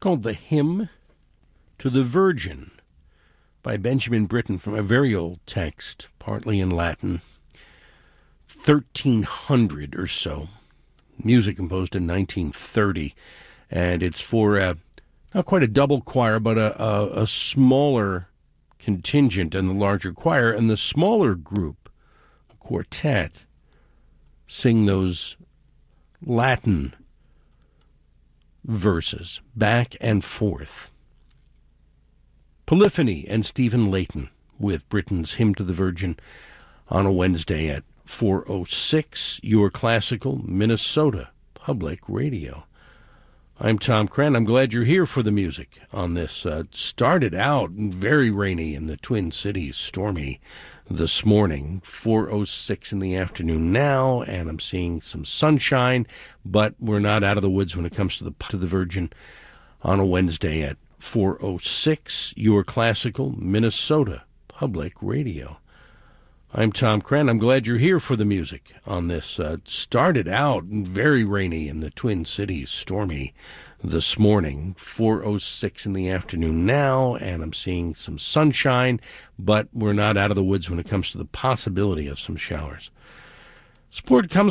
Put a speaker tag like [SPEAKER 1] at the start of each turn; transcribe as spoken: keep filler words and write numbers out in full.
[SPEAKER 1] called The Hymn to the Virgin by Benjamin Britten, from a very old text, partly in Latin, thirteen hundred or so. Music composed in nineteen thirty, and it's for uh, not quite a double choir, but a, a, a smaller contingent in the larger choir, and the smaller group, a quartet, sing those Latin verses back and forth. Polyphony and Stephen Layton with Britten's Hymn to the Virgin on a Wednesday at four oh six, your classical Minnesota Public Radio. I'm Tom Crenn. I'm glad you're here for the music on this. Uh, started out very rainy in the Twin Cities, stormy this morning, four oh six in the afternoon now, and I'm seeing some sunshine, but we're not out of the woods when it comes to the to the Virgin on a Wednesday at four oh six, your classical Minnesota Public Radio. I'm Tom Crenn. I'm glad you're here for the music on this. Uh, started out very rainy in the Twin Cities, stormy this morning, four oh six in the afternoon now, and I'm seeing some sunshine, but we're not out of the woods when it comes to the possibility of some showers. Support comes